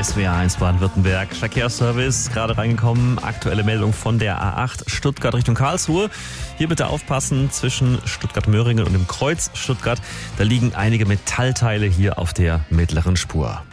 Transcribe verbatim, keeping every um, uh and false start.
S W R eins Baden-Württemberg. Verkehrsservice, gerade reingekommen. Aktuelle Meldung von der A acht Stuttgart Richtung Karlsruhe. Hier bitte aufpassen zwischen Stuttgart-Möhringen und dem Kreuz Stuttgart. Da liegen einige Metallteile hier auf der mittleren Spur.